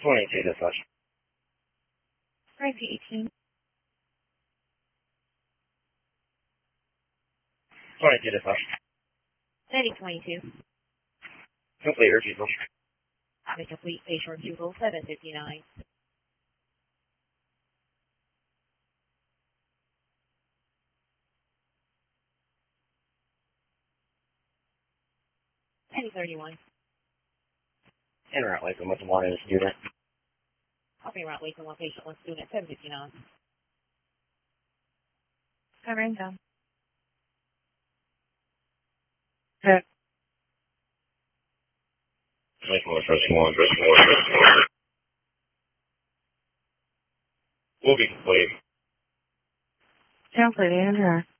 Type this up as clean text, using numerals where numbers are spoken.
22 dispatch. IP 18. 22 dispatch. Steady 22. Complete refusal. Having complete patient refusal 759. Penny 31. En route Lakeland with 1 and a student. Copy route Lakeland 1 patient 1 student 759. Covering down. Lakeland with 1. Will be complete. Translating and